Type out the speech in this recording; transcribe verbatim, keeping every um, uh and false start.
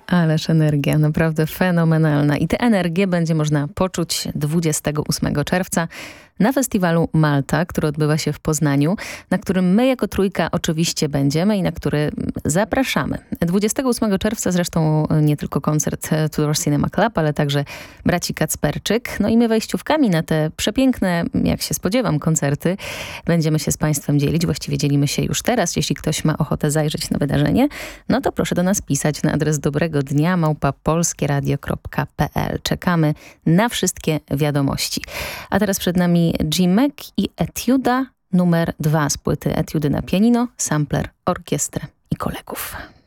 Ależ energia, naprawdę fenomenalna. I tę energię będzie można poczuć dwudziestego ósmego czerwca na festiwalu Malta, który odbywa się w Poznaniu, na którym my jako Trójka oczywiście będziemy i na który zapraszamy. dwudziestego ósmego czerwca zresztą nie tylko koncert Tudor Cinema Club, ale także braci Kacperczyk. No i my wejściówkami na te przepiękne, jak się spodziewam, koncerty będziemy się z Państwem dzielić. Właściwie dzielimy się już teraz. Jeśli ktoś ma ochotę zajrzeć na wydarzenie, no to proszę do nas pisać na adres dobrego dnia małpa polskieradio kropka p l. Czekamy na wszystkie wiadomości. A teraz przed nami G-Mac i Etiuda numer dwa z płyty Etiudy na pianino, sampler, orkiestrę i kolegów.